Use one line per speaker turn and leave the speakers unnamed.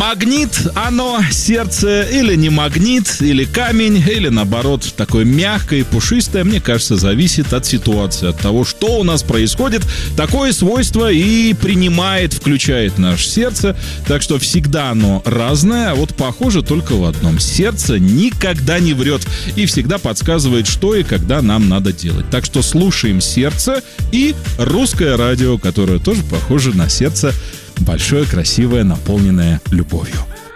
Магнит оно, сердце, или не магнит, или камень, или наоборот, такое мягкое и пушистое, мне кажется, зависит от ситуации, от того, что у нас происходит. Такое свойство и принимает, включает наше сердце, так что всегда оно разное, а вот похоже только в одном. Сердце никогда не врет и всегда подсказывает, что и когда нам надо делать. Так что слушаем сердце и русское радио, которое тоже похоже на сердце, большое, красивое, наполненное любовью.